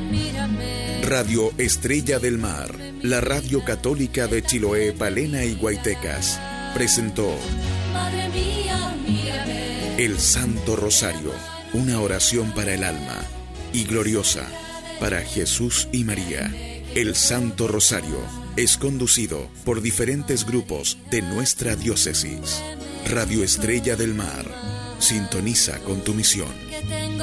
Radio Estrella del Mar, la radio católica de Chiloé, Palena y Guaytecas, presentó El Santo Rosario, una oración para el alma, y gloriosa para Jesús y María. El Santo Rosario es conducido por diferentes grupos de nuestra diócesis. Radio Estrella del Mar, sintoniza con tu misión.